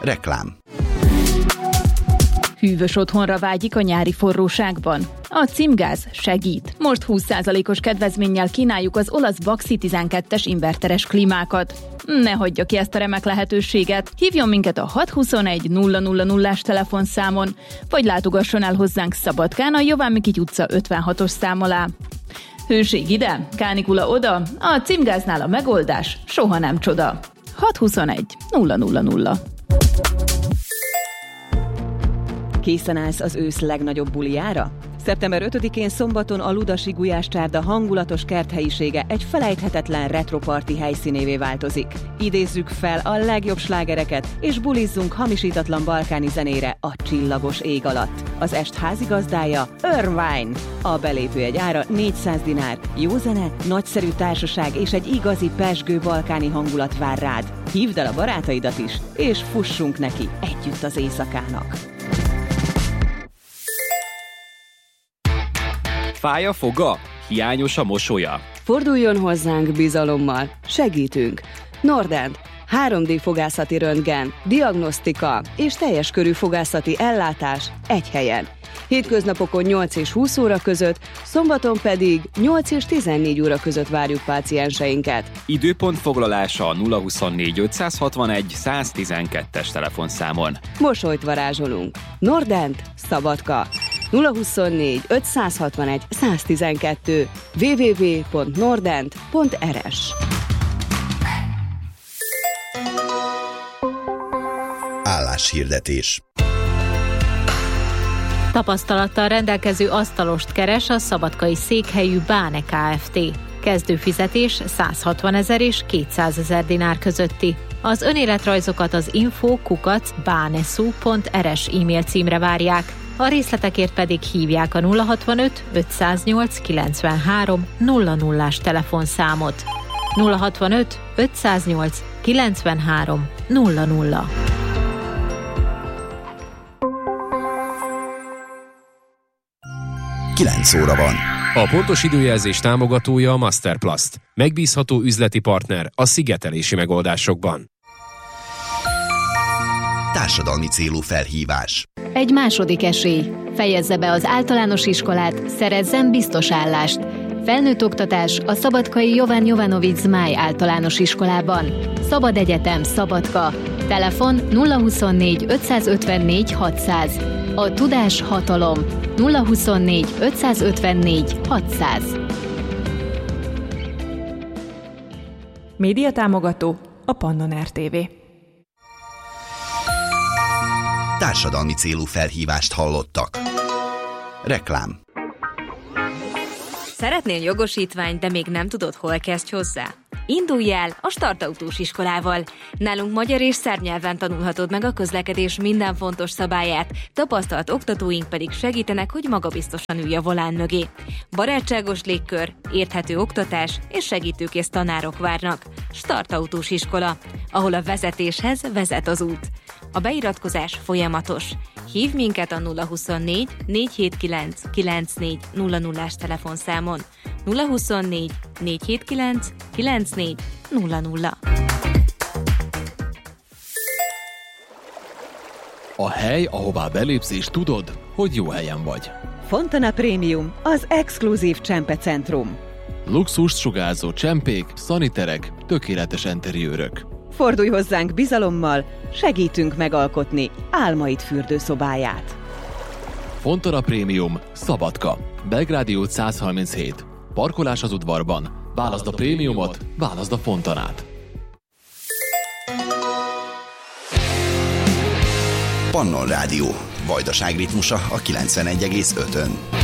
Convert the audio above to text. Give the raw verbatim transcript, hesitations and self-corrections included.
Reklám. Hűvös otthonra vágyik a nyári forróságban? A Címgáz segít. Most húsz százalékos kedvezménnyel kínáljuk az olasz Baxi tizenkettes inverteres klímákat. Ne hagyja ki ezt a remek lehetőséget. Hívjon minket a hat huszonegy nulla nulla nullás telefonszámon, vagy látogasson el hozzánk Szabadkán a Jován Mikity utca ötvenhatos szám alá. Hőség ide, kánikula oda, a Címgáznál a megoldás soha nem csoda. hat huszonegy nulla nulla nulla. Készen állsz az ősz legnagyobb bulijára? szeptember ötödikén szombaton a Ludasi Gulyáscsárda hangulatos kerthelyisége egy felejthetetlen retroparti helyszínévé változik. Idézzük fel a legjobb slágereket, és bulizzunk hamisítatlan balkáni zenére a csillagos ég alatt. Az est házigazdája Irvine. A belépőjegy ára négyszáz dinár. Jó zene, nagyszerű társaság és egy igazi pezsgő balkáni hangulat vár rád. Hívd el a barátaidat is, és fussunk neki együtt az éjszakának. Fáj a foga? Hiányos a mosolya? Forduljon hozzánk bizalommal, segítünk. Nordent, három dé fogászati röntgen, diagnosztika és teljes körű fogászati ellátás egy helyen. Hétköznapokon nyolc és húsz óra között, szombaton pedig nyolc és tizennégy óra között várjuk pácienseinket. Időpont foglalása a nulla huszonnégy ötszázhatvanegy száztizenkettes telefonszámon. Mosolyt varázsolunk. Nordent, Szabadka. nulla huszonnégy ötszázhatvanegy száztizenkettő double-u double-u double-u pont nordent pont er es. Álláshirdetés. Tapasztalattal rendelkező asztalost keres a szabadkai székhelyű Báne Kft. Kezdőfizetés száz hatvanezer és kétszázezer dinár közötti. Az önéletrajzokat az info kukac bánesu pont er es e-mail címre várják. A részletekért pedig hívják a nulla hatvanöt ötszáznyolc kilencvenhárom nulla nullás telefonszámot. nulla hatvanöt ötszáznyolc kilencvenhárom nulla nulla. kilenc óra van. A pontos időjelzés támogatója a Masterplast. Megbízható üzleti partner a szigetelési megoldásokban. Társadalmi célú felhívás. Egy második esély. Fejezze be az általános iskolát, szerezzen biztos állást. Felnőtt oktatás a szabadkai Jován Jovanovics Zmáj általános iskolában. Szabad egyetem, Szabadka. Telefon nulla huszonnégy ötszázötvennégy hatszáz. A tudás hatalom. nulla huszonnégy ötszázötvennégy hatszáz. Média támogató a Pannon er té vé. Társadalmi célú felhívást hallottak. Reklám. Szeretnél jogosítványt, de még nem tudod, hol kezdj hozzá? Indulj el a Startautós iskolával. Nálunk magyar és szerb nyelven tanulhatod meg a közlekedés minden fontos szabályát, tapasztalt oktatóink pedig segítenek, hogy magabiztosan ülj a volán mögé. Barátságos légkör, érthető oktatás és segítőkész tanárok várnak. Startautós iskola, ahol a vezetéshez vezet az út. A beiratkozás folyamatos. Hívd minket a nulla huszonnégy négyszázhetvenkilenc kilencvennégy nulla nullás telefonszámon. nulla huszonnégy négyszázhetvenkilenc kilencvennégy nulla nulla. A hely, ahová belépsz és tudod, hogy jó helyen vagy. Fontana Premium, az exkluzív csempecentrum. Luxust sugárzó csempék, szaniterek, tökéletes enteriőrök. Fordulj hozzánk bizalommal, segítünk megalkotni álmaid fürdőszobáját. Fontana Premium, Szabadka, Belgrádi út száz harminchét. Parkolás az udvarban. Válaszd a prémiumot, válaszd a Fontanát. Pannon Rádió. Vajdaság ritmusa a kilencvenegy egész ötön.